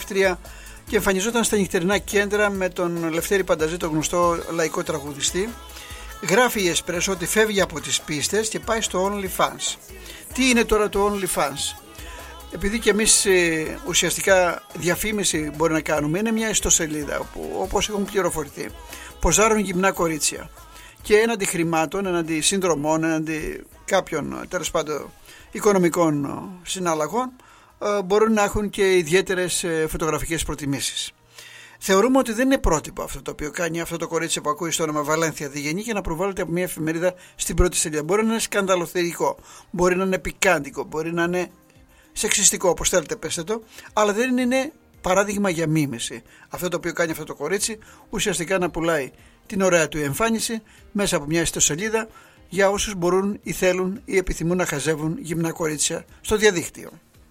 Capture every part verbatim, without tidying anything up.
ναυτιλία και εμφανιζόταν στα νυχτερινά κέντρα με τον Λευτέρη Πανταζή, τον γνωστό λαϊκό τραγουδιστή. Γράφει η Εσπρέσο ότι φεύγει από τις πίστες και πάει στο OnlyFans. Τι είναι τώρα το OnlyFans? Επειδή και εμείς ε, ουσιαστικά διαφήμιση μπορεί να κάνουμε, είναι μια ιστοσελίδα όπου, όπως έχουν πληροφορηθεί, ποζάρουν γυμνά κορίτσια και έναντι χρημάτων, έναντι συνδρομών, έναντι κάποιων τέλος πάντων οικονομικών συναλλαγών ε, μπορούν να έχουν και ιδιαίτερες ε, φωτογραφικές προτιμήσεις. Θεωρούμε ότι δεν είναι πρότυπο αυτό το οποίο κάνει αυτό το κορίτσι που ακούει στο όνομα Βαλένθια Διγενή για να προβάλλεται από μια εφημερίδα στην πρώτη σελίδα. Μπορεί να είναι σκανδαλοθερικό, μπορεί να είναι πικάντικο, μπορεί να είναι σεξιστικό, όπως θέλετε πέστε το, αλλά δεν είναι παράδειγμα για μίμηση. Αυτό το οποίο κάνει αυτό το κορίτσι ουσιαστικά να πουλάει την ωραία του εμφάνιση μέσα από μια ιστοσελίδα για όσους μπορούν ή θέλουν ή επιθυμούν να χαζεύουν γυμνά κορίτσια στο διαδίκτυο.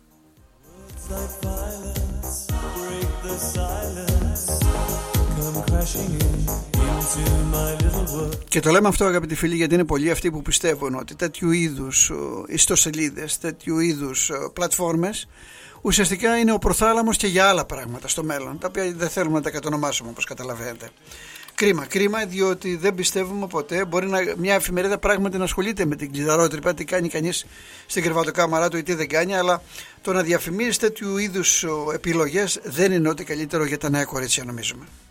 Και το λέμε αυτό, αγαπητοί φίλοι, γιατί είναι πολλοί αυτοί που πιστεύουν ότι τέτοιου είδους ιστοσελίδες, τέτοιου είδους πλατφόρμες ουσιαστικά είναι ο προθάλαμος και για άλλα πράγματα στο μέλλον, τα οποία δεν θέλουμε να τα κατονομάσουμε, όπως καταλαβαίνετε. Κρίμα, κρίμα, διότι δεν πιστεύουμε ποτέ. Μπορεί να, μια εφημερίδα πράγματι να ασχολείται με την κλειδαρότρυπα, τι κάνει κανείς στην κρεβατοκάμαρά του ή τι δεν κάνει, αλλά το να διαφημίζει τέτοιου είδους επιλογές δεν είναι ό,τι καλύτερο για τα νέα κορίτσια, νομίζουμε.